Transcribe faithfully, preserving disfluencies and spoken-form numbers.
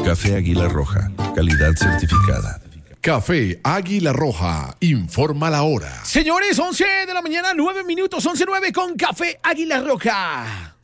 Café Águila Roja, calidad certificada. Café Águila Roja, informa la hora. Señores, once de la mañana, nueve minutos, once nueve con Café Águila Roja.